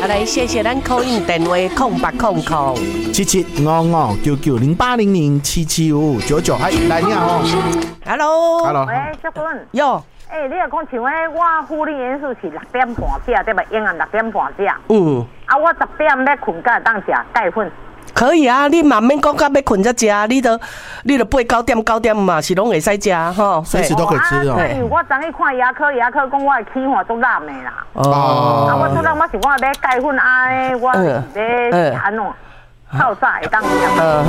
来谢谢咱call in电话 7800990800775599，哎，来你好 ，Hello， 喂，小孙， 哟， 你若讲像我护理元素是6点半食，对吧？永远6点半食。 我 10点要困，敢会当食钙粉？ 可以啊，你嘛免讲到要困才食，你都8、9点嘛是拢会使食吼， 随时都可以吃哦。 因为我昨日看牙科讲我的气管都烂的啦。我做人我是我要钙粉我是要安怎？透早会当食。